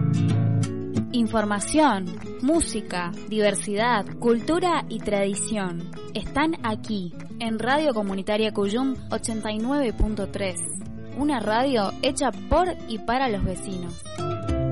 Información, música, diversidad, cultura y tradición están aquí, en Radio Comunitaria Cuyum 89.3, una radio hecha por y para los vecinos.